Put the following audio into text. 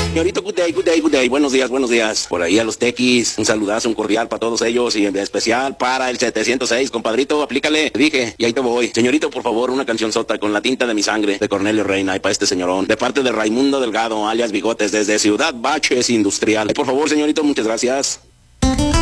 Señorito, good day, good day, good day. Buenos días, buenos días. Por ahí a los tequis, un saludazo, un cordial para todos ellos y en especial para el 706, compadrito, aplícale. Dije, y ahí te voy. Señorito, por favor, una canción sota con La tinta de mi sangre, de Cornelio Reina, y para este señorón, de parte de Raimundo Delgado, alias Bigotes, desde Ciudad Baches Industrial. Por favor, señorito, muchas gracias.